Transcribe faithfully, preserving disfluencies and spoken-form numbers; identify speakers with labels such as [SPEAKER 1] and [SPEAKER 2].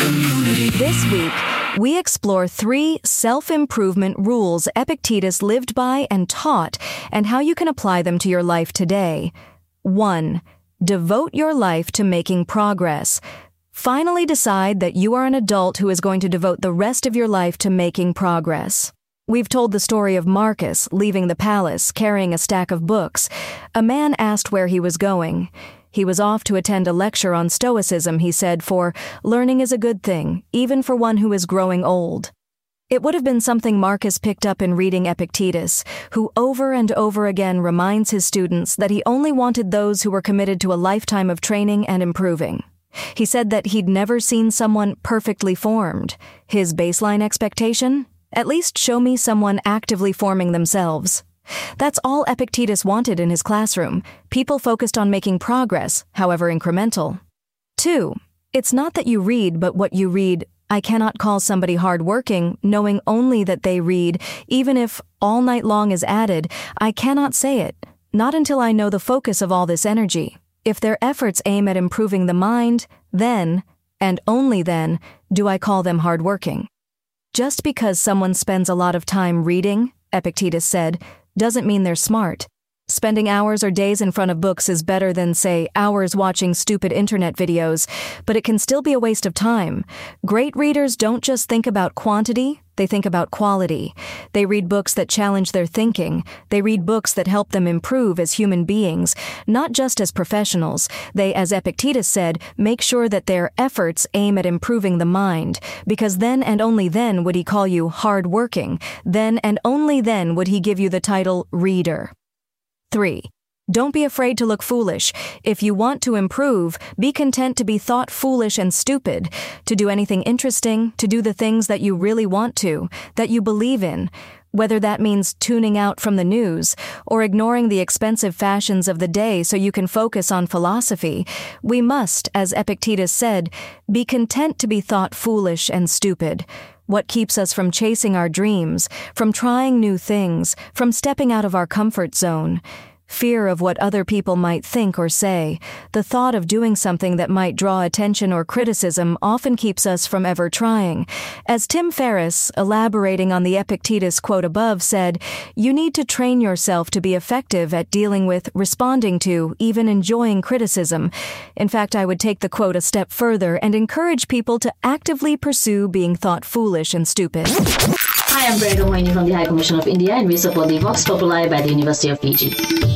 [SPEAKER 1] This week, we explore three self-improvement rules Epictetus lived by and taught, and how you can apply them to your life today. One. Devote your life to making progress. Finally decide that you are an adult who is going to devote the rest of your life to making progress. We've told the story of Marcus leaving the palace, carrying a stack of books. A man asked where he was going. He was off to attend a lecture on Stoicism, he said, for learning is a good thing, even for one who is growing old. It would have been something Marcus picked up in reading Epictetus, who over and over again reminds his students that he only wanted those who were committed to a lifetime of training and improving. He said that he'd never seen someone perfectly formed. His baseline expectation? At least show me someone actively forming themselves. That's all Epictetus wanted in his classroom, people focused on making progress, however incremental. Two, it's not that you read, but what you read. I cannot call somebody hardworking, knowing only that they read, even if all night long is added. I cannot say it, not until I know the focus of all this energy. If their efforts aim at improving the mind, then, and only then, do I call them hardworking. Just because someone spends a lot of time reading, Epictetus said, doesn't mean they're smart. Spending hours or days in front of books is better than, say, hours watching stupid internet videos, but it can still be a waste of time. Great readers don't just think about quantity, they think about quality. They read books that challenge their thinking. They read books that help them improve as human beings, not just as professionals. They, as Epictetus said, make sure that their efforts aim at improving the mind, because then and only then would he call you hard-working. Then and only then would he give you the title reader. Three. Don't be afraid to look foolish. If you want to improve, be content to be thought foolish and stupid, to do anything interesting, to do the things that you really want to, that you believe in, whether that means tuning out from the news or ignoring the expensive fashions of the day so you can focus on philosophy. We must, as Epictetus said, be content to be thought foolish and stupid. What keeps us from chasing our dreams, from trying new things, from stepping out of our comfort zone? Fear of what other people might think or say, the thought of doing something that might draw attention or criticism often keeps us from ever trying. As Tim Ferriss, elaborating on the Epictetus quote above, said, you need to train yourself to be effective at dealing with, responding to, even enjoying criticism. In fact, I would take the quote a step further and encourage people to actively pursue being thought foolish and stupid.
[SPEAKER 2] Hi, I'm Brenda Moini from the High Commission of India, and we support the Vox Populi by the University of Fiji.